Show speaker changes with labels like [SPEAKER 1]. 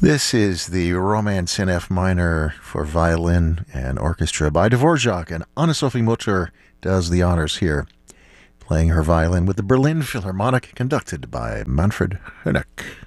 [SPEAKER 1] This is the Romance in F minor for violin and orchestra by Dvorak, and Anna-Sophie Mutter does the honors here, playing her violin with the Berlin Philharmonic, conducted by Manfred Honeck.